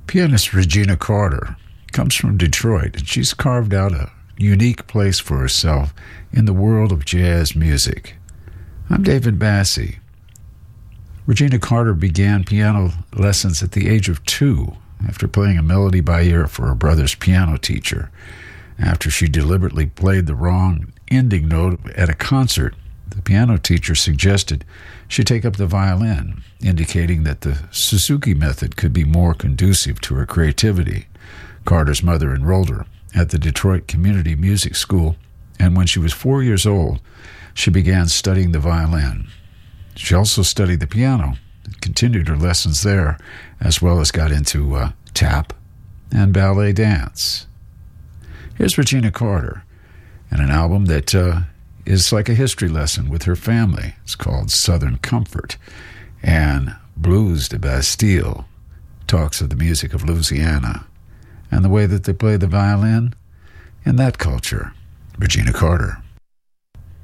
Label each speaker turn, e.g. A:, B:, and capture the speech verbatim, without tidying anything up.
A: Pianist Regina Carter comes from Detroit, and she's carved out a unique place for herself in the world of jazz music. I'm David Bassie. Regina Carter began piano lessons at the age of two after playing a melody by ear for her brother's piano teacher. After she deliberately played the wrong ending note at a concert, the piano teacher suggested she take up the violin, indicating that the Suzuki method could be more conducive to her creativity. Carter's mother enrolled her at the Detroit Community Music School, and when she was four years old, she began studying the violin. She also studied the piano and continued her lessons there, as well as got into uh, tap and ballet dance. Here's Regina Carter and an album that uh, is like a history lesson with her family. It's called Southern Comfort, and Blues de Bastille talks of the music of Louisiana and the way that they play the violin in that culture. Regina Carter.